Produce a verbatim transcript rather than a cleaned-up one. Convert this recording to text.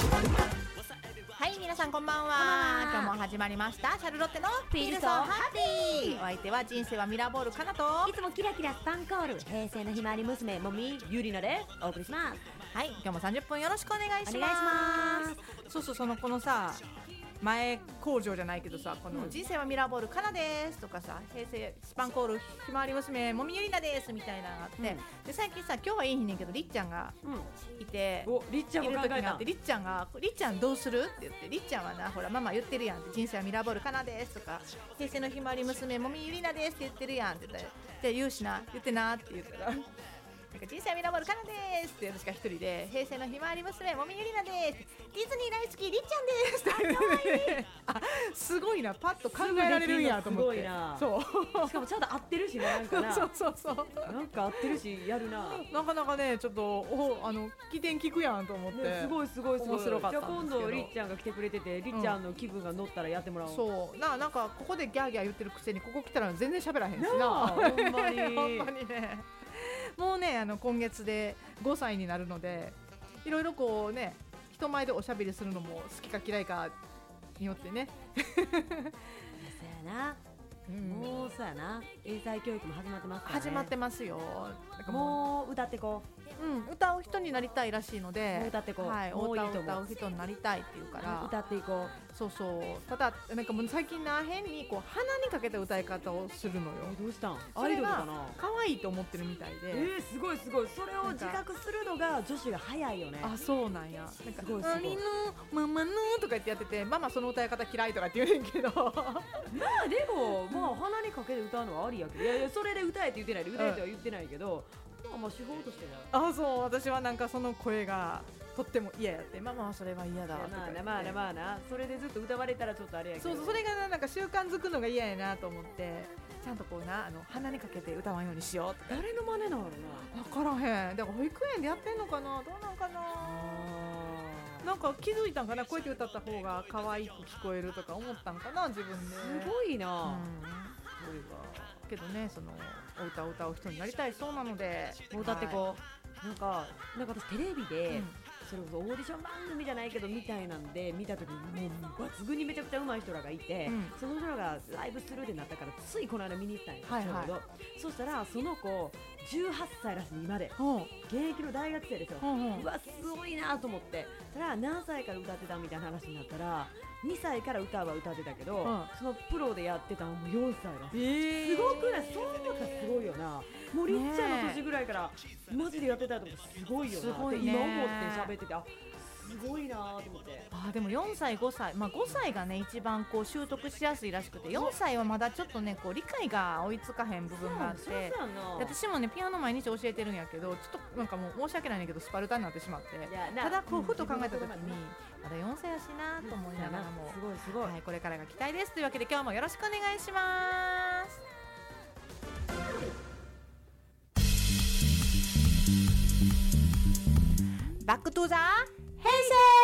はい、皆さんこんばんは。今日も始まりましたシャルロッテのフィールソーハッピー。お相手は人生はミラーボールかなと、 いつもキラキラスパンコール平成のひまわり娘もみゆりなでお送りします。 はい、今日もさんじゅっぷんよろしくお願いします。 お願いします。 そうそう、そのこのさ前工場じゃないけどさ、この人生はミラーボールかなですとかさ、平成スパンコールひまわり娘もみゆりなですみたいなのがあって、うん、で最近さ今日はいい日ねんけどりっちゃんがいて、うん、 おりっちゃんも考えた。いる時があって、 りっちゃんがりっちゃんどうするって言って、りっちゃんはなほらママ言ってるやんって、人生はミラーボールかなですとか平成のひまわり娘もみゆりなですって言ってるやんって言ったら、じゃあ言うしな言ってなって言ったらなんか人生はミラーボールかなですって私が一人で、平成のひまわり娘もみゆりなです、ディズニー大好きりっちゃんですって。あ、かわいいあ、すごいな、パッと考えられるんやと思って。すごいな。そうしかもちゃんと合ってるしね、なんかなそうそうそうなんか合ってるしやるな。なかなかねちょっとおあの起点聞くやんと思って、ね、すごいすごいすごい面白かったんですけど、じゃあ今度りっちゃんが来てくれてて、りっちゃんの気分が乗ったらやってもらおう、うん、そうな、なんかここでギャーギャー言ってるくせにここ来たら全然喋らへんしな、ほんまにほんまにね。もうねあの今月でごさいになるので、いろいろこうね人前でおしゃべりするのも好きか嫌いかによってねそうやな、うん、もうそうやな、英才教育も始まってますからね。始まってますよ。なんかもう、もう歌ってこう、うん、歌う人になりたいらしいので、もう歌ってこう、はい、お歌を歌う人になりたいっていうから、歌っていこう。そうそう、ただなんかもう最近な変にこう鼻にかけた歌い方をするのよ。どうしたん？アイドルかな？可愛いと思ってるみたいで。えー、すごいすごい。それを自覚するのが女子が早いよね。あ、そうなんや。なんかすごいすごい。マミのママのとか言ってやってて、ママその歌い方嫌いとかって言うねんけど。まあでもまあ鼻にかけて歌うのはありやけど、いやいやそれで歌えって言ってないで、歌えとは言ってないけど、まあまあ手法としては。あ、そう、私はなんかその声がとっても嫌やって、ママはそれは嫌だとか。まあなまあなまあな、それでずっと歌われたらちょっとあれやけど。そうそう、それがなんか習慣づくのが嫌やなと思って、ちゃんとこうなあの鼻にかけて歌わんようにしようとか。誰の真似なのな。分からへん。だから保育園でやってんのかな、どうなんかな。なんか気づいたんかな、こうやって歌った方が可愛く聞こえるとか思ったんかな自分で。すごいな。うん、そういえばけどね、そのお歌を歌う人になりたいそうなので、歌ってこう、はい、なんかなんか私テレビで、うん、それこそオーディション番組じゃないけどみたいなんで見た時にもう抜群にめちゃくちゃ上手い人らがいて、うん、その人らがライブするってなったからついこの間見に行ったんや、はいはい、ちょうどそしたらその子じゅうはっさいらしい今で、うん、現役の大学生ですよ、うんうん、うわすごいなと思って、それは何歳から歌ってたみたいな話になったらにさいから歌は歌ってたけど、うん、そのプロでやってたのもよんさいらしい、えー、すごくない？そういうのがすごいよな。もうりっちゃんの年ぐらいからマジでやってたと思ってすごいよなって今思って喋ってて、あすごいなと思って。あでもよんさいごさい、まあ、ごさいがね一番こう習得しやすいらしくて、よんさいはまだちょっとねこう理解が追いつかへん部分があって、私もねピアノ毎日教えてるんやけど、ちょっとなんかもう申し訳ないんだけどスパルタになってしまって、ただこうふと考えた時にまだよんさいやしなと思いながらも、すごいすごい、はい、これからが期待ですというわけで今日もよろしくお願いします。バックトゥザ平成